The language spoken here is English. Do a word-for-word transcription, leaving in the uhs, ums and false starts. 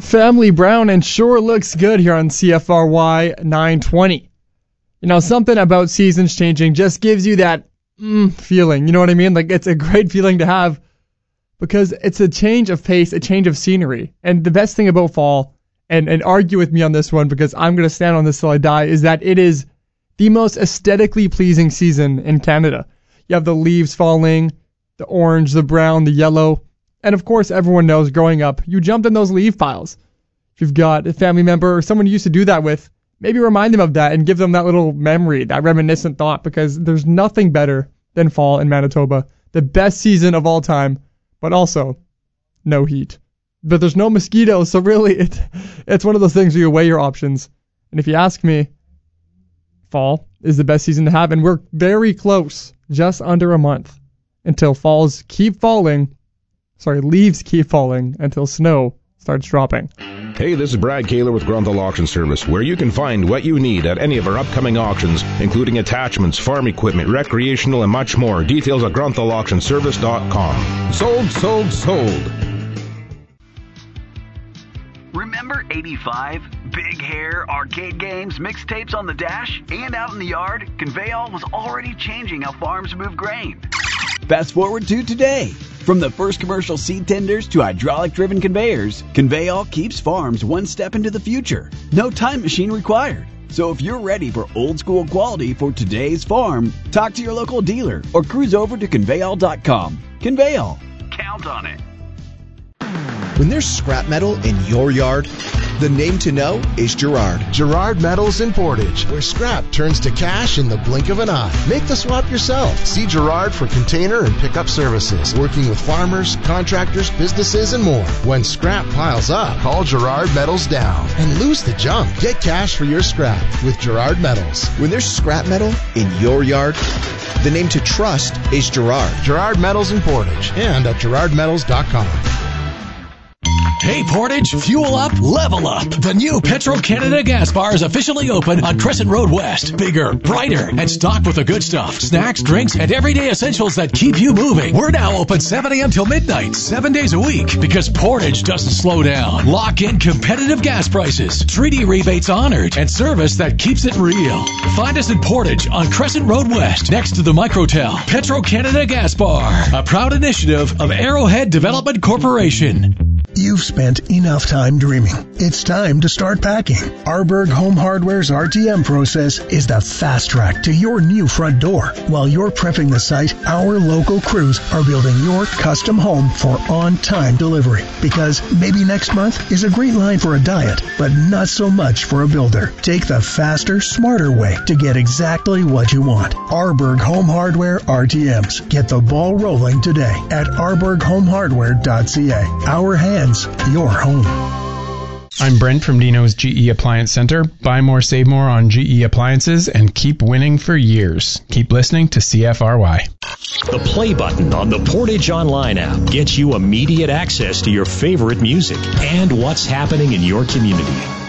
Family Brown, and sure looks good here on C F R Y nine twenty. You know, something about seasons changing just gives you that mm, feeling. You know what I mean? Like, it's a great feeling to have because it's a change of pace, a change of scenery. And the best thing about fall, and, and argue with me on this one because I'm going to stand on this till I die, is that it is the most aesthetically pleasing season in Canada. You have the leaves falling, the orange, the brown, the yellow. And of course, everyone knows growing up, you jumped in those leaf piles. If you've got a family member or someone you used to do that with, maybe remind them of that and give them that little memory, that reminiscent thought, because there's nothing better than fall in Manitoba. The best season of all time, but also no heat. But there's no mosquitoes, so really it, it's one of those things where you weigh your options. And if you ask me, fall is the best season to have, and we're very close, just under a month, until falls keep falling. Sorry, leaves keep falling until snow starts dropping. Hey, this is Brad Kaler with Grunthal Auction Service, where you can find what you need at any of our upcoming auctions, including attachments, farm equipment, recreational, and much more. Details at grunthal auction service dot com. Sold, sold, sold. Remember eighty-five? Big hair, arcade games, mixtapes on the dash, and out in the yard? Conveyall was already changing how farms move grain. Fast forward to today. From the first commercial seed tenders to hydraulic-driven conveyors, Conveyall keeps farms one step into the future. No time machine required. So if you're ready for old-school quality for today's farm, talk to your local dealer or cruise over to conveyall dot com. Conveyall. Count on it. When there's scrap metal in your yard, the name to know is Girard. Girard Metals in Portage, where scrap turns to cash in the blink of an eye. Make the swap yourself. See Girard for container and pickup services, working with farmers, contractors, businesses, and more. When scrap piles up, call Girard Metals down and lose the junk. Get cash for your scrap with Girard Metals. When there's scrap metal in your yard, the name to trust is Girard. Girard Metals in Portage and at girard metals dot com. Hey Portage, fuel up, level up. The new Petro-Canada gas bar is officially open on Crescent Road West. Bigger, brighter, and stocked with the good stuff. Snacks, drinks, and everyday essentials that keep you moving. We're now open seven a.m. till midnight, seven days a week, because Portage doesn't slow down. Lock in competitive gas prices, treaty rebates honored, and service that keeps it real. Find us in Portage on Crescent Road West, next to the Microtel. Petro-Canada Gas Bar, a proud initiative of Arrowhead Development Corporation. You've spent enough time dreaming. It's time to start packing. Arborg Home Hardware's R T M process is the fast track to your new front door. While you're prepping the site, our local crews are building your custom home for on-time delivery. Because maybe next month is a green line for a diet, but not so much for a builder. Take the faster, smarter way to get exactly what you want. Arborg Home Hardware R T Ms. Get the ball rolling today at arborg home hardware dot c a. Our hands, your home. I'm Brent from Dino's G E Appliance Center. Buy more, save more on G E appliances and keep winning for years. Keep listening to C F R Y. The play button on the Portage Online app gets you immediate access to your favorite music and what's happening in your community.